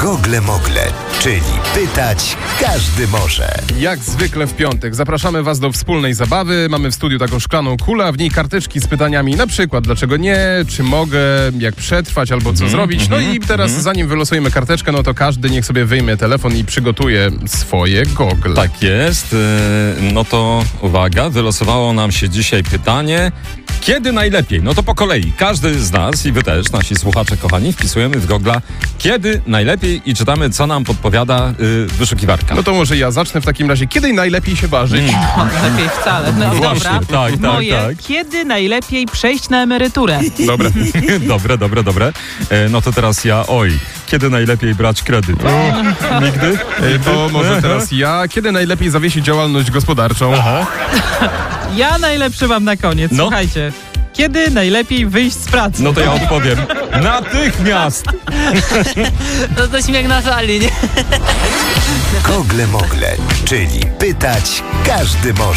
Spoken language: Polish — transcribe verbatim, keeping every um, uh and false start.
Gogle Mogle, czyli pytać każdy może. Jak zwykle w piątek zapraszamy Was do wspólnej zabawy. Mamy w studiu taką szklaną kulę, a w niej karteczki z pytaniami na przykład dlaczego nie, czy mogę, jak przetrwać albo co Mm, zrobić. No mm, i teraz mm. zanim wylosujemy karteczkę, no to każdy niech sobie wyjmie telefon i przygotuje swoje gogle. Tak jest. Yy, No to uwaga, wylosowało nam się dzisiaj pytanie, kiedy najlepiej? No to po kolei. Każdy z nas i wy też, nasi słuchacze kochani, wpisujemy w Google'a kiedy najlepiej i czytamy, co nam podpowiada yy, wyszukiwarka. No to może ja zacznę w takim razie. Kiedy najlepiej się ważyć? Mm. Lepiej wcale. No Właśnie, dobra. tak, tak, Moje, tak. kiedy najlepiej przejść na emeryturę? Dobra. Dobre, dobre, dobre. E, No to teraz ja, oj, kiedy najlepiej brać kredyt? O, nigdy? E, To może teraz ja. Kiedy najlepiej zawiesić działalność gospodarczą? Ja najlepszy mam na koniec. No. Słuchajcie. Kiedy najlepiej wyjść z pracy? No to ja odpowiem. Natychmiast! No to śmiech na sali, nie? Gogle Mogle, czyli pytać każdy może.